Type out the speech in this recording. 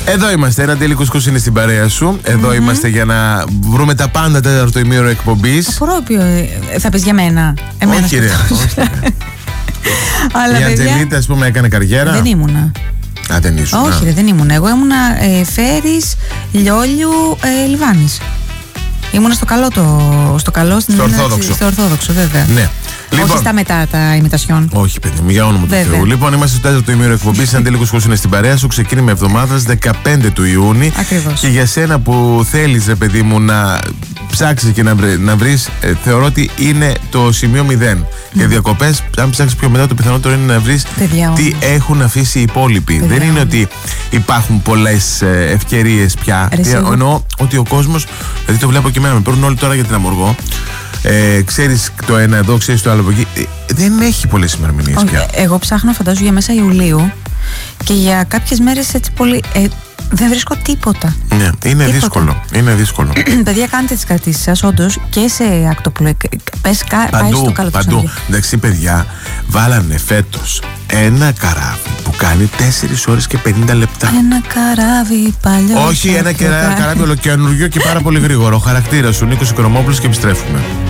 Εδώ είμαστε. Ένα τέλει κουσκούς είναι στην παρέα σου. Εδώ είμαστε για να βρούμε τα πάντα τέταρτο ημίωρο εκπομπής. Απορώ θα πεις για μένα. Όχι ρε. Η Αντζελίτα, ας πούμε, έκανε καριέρα. Δεν ήμουνα. Α, δεν ήσουν. Όχι, δεν ήμουνα. Εγώ ήμουνα Φέρης, Λιόλιου, Λιβάνης. Ήμουνα στο καλό, στο Ορθόδοξο, βέβαια. Ναι. Λοιπόν, όχι στα μετά τα ημιτασιόν. Όχι, παιδί μου, για όνομα του Θεού. Λοιπόν, είμαστε στο τέταρτο ημίωρο εκπομπής. Αν τελικώς είναι στην παρέα σου, ξεκίνημα εβδομάδας 15 του Ιούνιου. Ακριβώς. Και για σένα που θέλεις, ρε παιδί μου, να ψάξεις και να βρεις, θεωρώ ότι είναι το σημείο 0. Για διακοπές, αν ψάξεις πιο μετά, το πιθανότερο είναι να βρεις τι έχουν αφήσει οι υπόλοιποι. Δεν είναι ότι υπάρχουν πολλές ευκαιρίες πια. Εννοώ ότι ο κόσμος, δηλαδή το βλέπω και εμένα, με παίρνουν όλοι τώρα για την Αμοργό. Ξέρεις το ένα εδώ, ξέρεις το άλλο από εκεί. Δεν έχει πολλές ημερομηνίες πια. Εγώ ψάχνω, φαντάζομαι, για μέσα Ιουλίου και για κάποιες μέρες έτσι πολύ. Δεν βρίσκω τίποτα. Ναι, είναι δύσκολο. Είναι δύσκολο. Παιδιά, κάντε τις κρατήσεις σας, όντως, και σε ακτοπλοϊκ. Πάει στο καλό. Παντού. Εντάξει, παιδιά, βάλανε φέτος ένα καράβι που κάνει 4 ώρες και 50 λεπτά. Ένα καράβι παλιό. Όχι, ένα καράβι ολοκαινούργιο και πάρα πολύ γρήγορο. Ο χαρακτήρας σου, Νίκος Οικονομόπουλος, και επιστρέφουμε.